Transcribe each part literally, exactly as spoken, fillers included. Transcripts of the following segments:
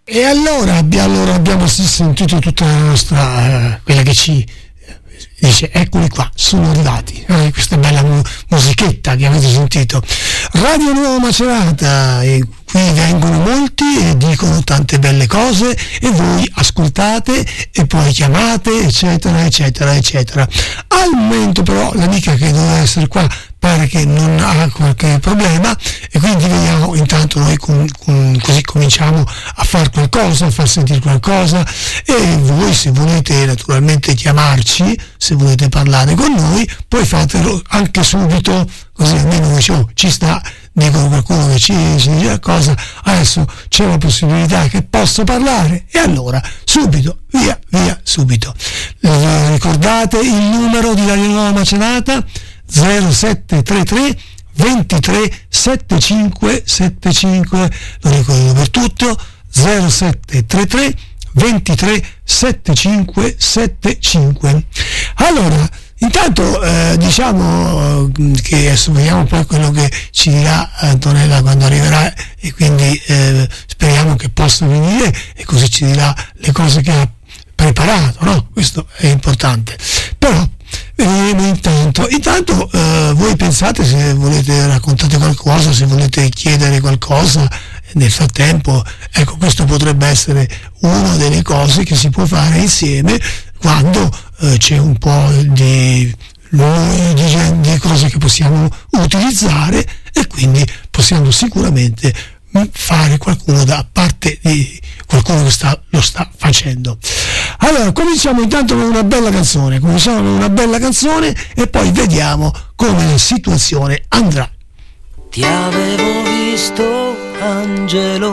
E allora, allora abbiamo sentito tutta la nostra, eh, quella che ci dice, eccoli qua, sono arrivati, eh, questa bella mu- musichetta che avete sentito. Radio Nuova Macerata, e qui vengono molti e dicono tante belle cose e voi ascoltate e poi chiamate, eccetera, eccetera, eccetera. Al momento però l'amica che doveva essere qua pare che non ha qualche problema e quindi vediamo, intanto noi com- com- così cominciamo a fare qualcosa, a far sentire qualcosa, e voi se volete naturalmente chiamarci, se volete parlare con noi, poi fatelo anche subito, così almeno diciamo, ci sta, dicono qualcuno che ci, ci dice qualcosa, adesso c'è la possibilità che posso parlare, e allora subito, via, via, subito. Eh, ricordate il numero di Radio Nuova Macerata? zero sette tre tre ventitré settantacinque settantacinque, lo ricordo per tutto, zero sette tre tre ventitré settantacinque settantacinque. Allora, intanto eh, diciamo che adesso vediamo poi quello che ci dirà Antonella quando arriverà, e quindi eh, speriamo che possa venire e così ci dirà le cose che ha preparato, no? Questo è importante. Però vedremo intanto. Intanto eh, voi pensate, se volete raccontare qualcosa, se volete chiedere qualcosa nel frattempo, ecco, questo potrebbe essere una delle cose che si può fare insieme quando eh, c'è un po' di, di, di cose che possiamo utilizzare, e quindi possiamo sicuramente fare qualcuno da parte di qualcuno che sta, lo sta facendo. Allora cominciamo intanto con una bella canzone cominciamo con una bella canzone e poi vediamo come la situazione andrà. Ti avevo visto, angelo,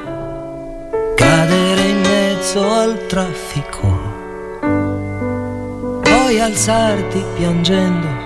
cadere in mezzo al traffico, poi alzarti piangendo